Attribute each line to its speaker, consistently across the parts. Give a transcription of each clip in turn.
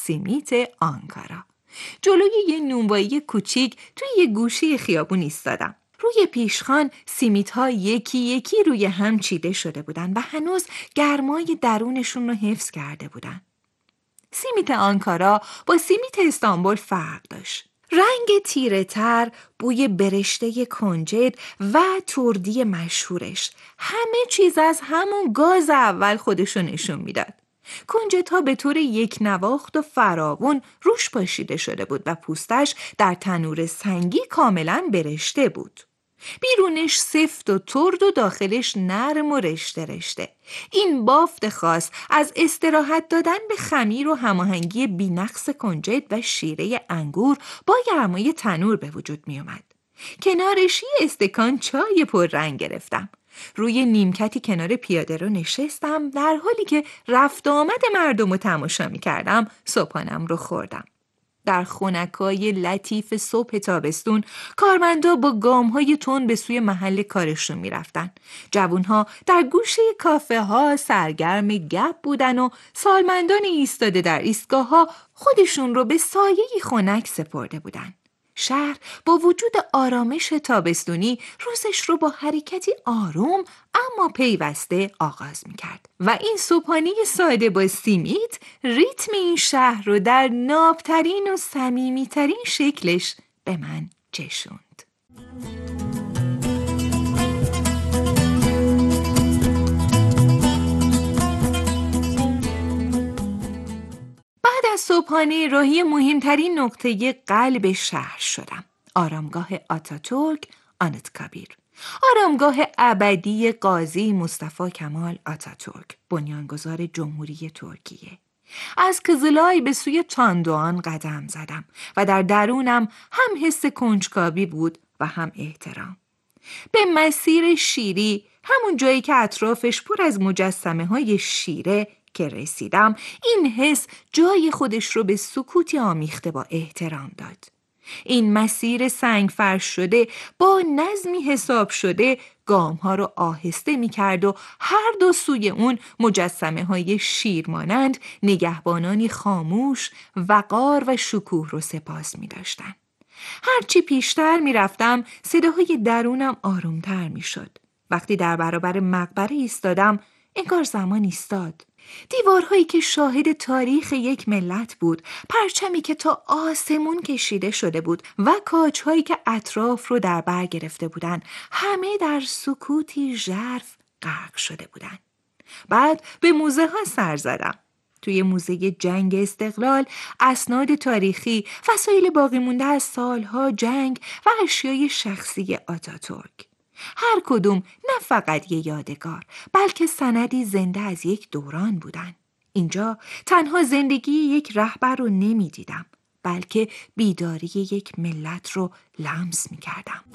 Speaker 1: سیمیت آنکارا. جلوی یه نونوایی کوچیک توی یه گوشه خیابون ایستادم. روی پیشخوان سیمیت‌ها یکی یکی روی هم چیده شده بودن و هنوز گرمای درونشون رو حفظ کرده بودن. سیمیت آنکارا با سیمیت استانبول فرق داشت. رنگ تیره تر، بوی برشته کنجد و تردی مشهورش، همه چیز از همون گاز اول خودشو نشون میداد. کنجدها به طور یک نواخت و فراوون روش پاشیده شده بود و پوستش در تنور سنگی کاملا برشته بود. بیرونش سفت و ترد و داخلش نرم و رشته رشته. این بافت خاص از استراحت دادن به خمیر و هماهنگی بی‌نقص کنجد و شیره انگور با گرمای تنور به وجود می اومد. کنارش یه استکان چای پررنگ گرفتم. روی نیمکتی کنار پیاده رو نشستم، در حالی که رفت آمد مردم رو تماشا می کردم. صبحانم رو خوردم. در خنکای لطیف صبح تابستون کارمندا با گام‌های تند به سوی محل کارشون می‌رفتن. جوان‌ها در گوشه کافه ها سرگرم گپ بودن و سالمندان ایستاده در ایستگاه‌ها خودشون رو به سایه‌ی خنک سپرده بودن. شهر با وجود آرامش تابستونی روزش رو با حرکتی آروم اما پیوسته آغاز می‌کرد و این صبحانه ساده با سیمیت ریتم این شهر رو در نابترین و صمیمیترین شکلش به من چشوند. بعد از صبحانه راهی مهمترین نقطه قلب شهر شدم. آرامگاه آتاتورک آنتکابیر، آرامگاه ابدی قاضی مصطفی کمال آتاتورک، بنیانگذار جمهوری ترکیه. از کزلای به سوی تاندوان قدم زدم و در درونم هم حس کنجکاوی بود و هم احترام. به مسیر شیری، همون جایی که اطرافش پر از مجسمه های شیره که رسیدم، این حس جای خودش رو به سکوتی آمیخته با احترام داد. این مسیر سنگ فرش شده با نظمی حساب شده گام‌ها رو آهسته می‌کرد و هر دو سوی اون مجسمه های شیر مانند نگهبانانی خاموش، وقار و شکوه رو سپاس می‌داشتن. هرچی پیشتر می‌رفتم صداهای درونم آرومتر می‌شد. وقتی در برابر مقبره ایستادم انگار زمان ایستاد. دیوارهایی که شاهد تاریخ یک ملت بود، پرچمی که تا آسمون کشیده شده بود و کاجهایی که اطراف رو در بر گرفته بودن، همه در سکوتی ژرف غرق شده بودن. بعد به موزه ها سر زدم. توی موزه جنگ استقلال، اسناد تاریخی، وسایل باقی مونده از سالها جنگ و اشیای شخصی آتاتورک. هر کدوم نه فقط یه یادگار، بلکه سندی زنده از یک دوران بودن. اینجا تنها زندگی یک رهبر رو نمی دیدم، بلکه بیداری یک ملت رو لمس می کردم.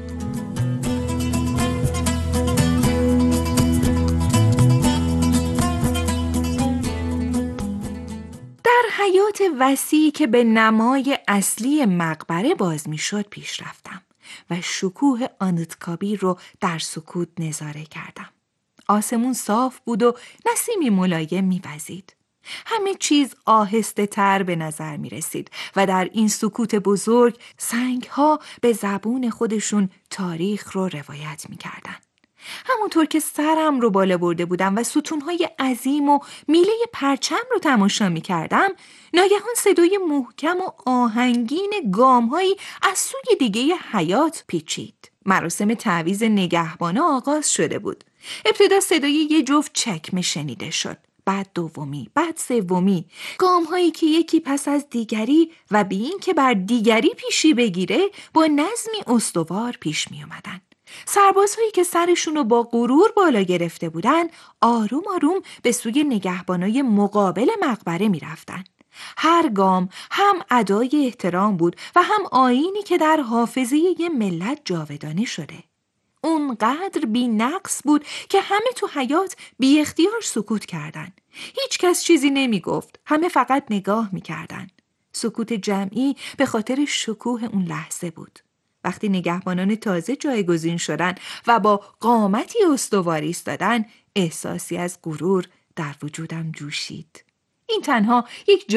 Speaker 1: در حیات وسیعی که به نمای اصلی مقبره باز می شد پیش رفتم و شکوه آنتکابیر رو در سکوت نظاره کردم. آسمون صاف بود و نسیمی ملایم می‌وزید. همه چیز آهسته تر به نظر می رسید و در این سکوت بزرگ سنگ‌ها به زبون خودشون تاریخ رو روایت می کردن. همونطور که سرم رو بالا برده بودم و ستونهای عظیم و میله پرچم رو تماشا می کردم، ناگهان صدای محکم و آهنگین گام‌هایی از سوی دیگه حیات پیچید. مراسم تعویض نگهبانا آغاز شده بود. ابتدا صدای یه جفت چکمه شنیده شد. بعد دومی، بعد سومی، گام‌هایی که یکی پس از دیگری و بی این که بر دیگری پیشی بگیره با نظمی استوار پیش می اومدن. سربازهایی که سرشونو با غرور بالا گرفته بودن آروم آروم به سوی نگهبانای مقابل مقبره می رفتن. هر گام هم ادای احترام بود و هم آیینی که در حافظه یه ملت جاودانه شده. اونقدر بی نقص بود که همه تو حیات بی اختیار سکوت کردن. هیچ کس چیزی نمی گفت. همه فقط نگاه می کردن. سکوت جمعی به خاطر شکوه اون لحظه بود. وقتی نگهبانان تازه جایگزین شدن و با قامتی استوار ایستادن، احساسی از غرور در وجودم جوشید. این تنها یک